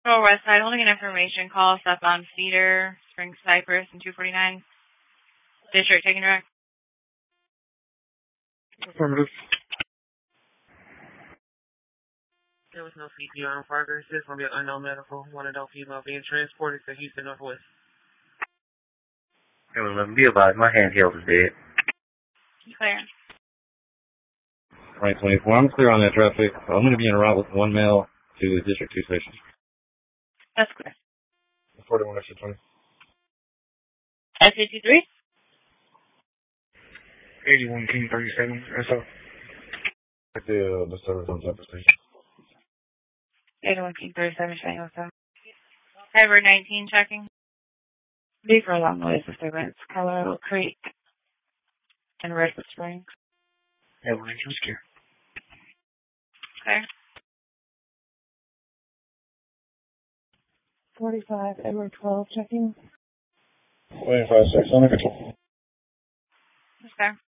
Oh, West Side, holding an information call, southbound Cedar, Spring Cypress, and 249. District taking direct. Affirmative. There was no CPR on progress. This will be an unknown medical. One adult female being transported to Houston Northwest. It was 11. Be advised, my handheld is dead. Clear. Right, 24. I'm clear on that traffic. I'm going to be en route with one male to the District 2 station. That's clear. 41 extra 20. S53? 81 King 37. SO. At the service on Cypress Station. 81 King 37, showing also. Cyber 19 checking. B for long noise disturbance. Colorado Creek and Redwood Springs. Everything's secure. Okay. 45, Edward 12 checking. 25, 6. On the control. Okay.